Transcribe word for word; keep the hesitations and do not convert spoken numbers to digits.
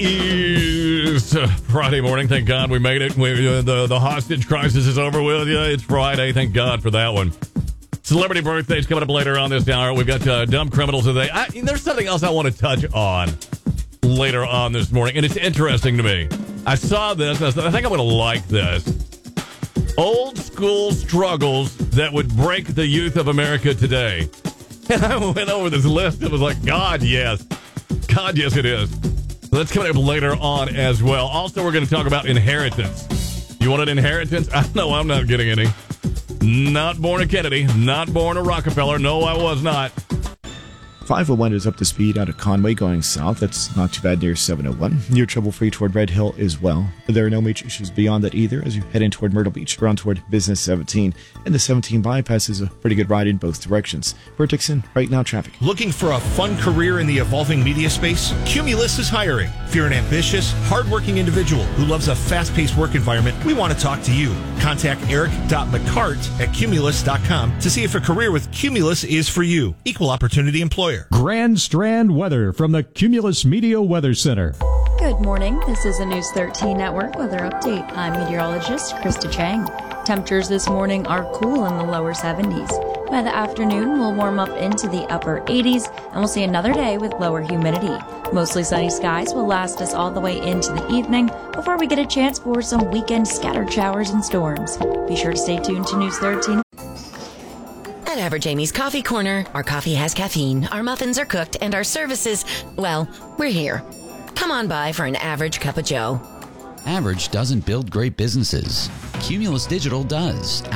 is Friday morning. Thank God we made it. We, uh, the, the hostage crisis is over with. Yeah, it's Friday. Thank God for that one. Celebrity birthdays coming up later on this hour. We've got uh, dumb criminals today. I, there's something else I want to touch on later on this morning, and it's interesting to me. I saw this, and I said, I think I'm going to like this. Old school struggles that would break the youth of America today. And I went over this list. It was like, God, yes. God, yes, it is. So that's coming up later on as well. Also, we're going to talk about inheritance. You want an inheritance? I know I'm not getting any. Not born a Kennedy. Not born a Rockefeller. No, I was not. five oh one is up to speed out of Conway going south. That's not too bad near seven oh one. You're trouble-free toward Red Hill as well. There are no major issues beyond that either as you head in toward Myrtle Beach, around toward Business seventeen. And the seventeen bypass is a pretty good ride in both directions. For Dixon, right now traffic. Looking for a fun career in the evolving media space? Cumulus is hiring. If you're an ambitious, hardworking individual who loves a fast-paced work environment, we want to talk to you. Contact eric dot mccart at cumulus dot com to see if a career with Cumulus is for you. Equal opportunity employer. Grand Strand weather from the Cumulus Media Weather Center. Good morning. This is a News thirteen Network weather update. I'm meteorologist Krista Chang. Temperatures this morning are cool in the lower seventies. By the afternoon, we'll warm up into the upper eighties, and we'll see another day with lower humidity. Mostly sunny skies will last us all the way into the evening before we get a chance for some weekend scattered showers and storms. Be sure to stay tuned to News thirteen. At Average Amy's Coffee Corner, our coffee has caffeine, our muffins are cooked, and our services, well, we're here. Come on by for an average cup of joe. Average doesn't build great businesses. Cumulus Digital does.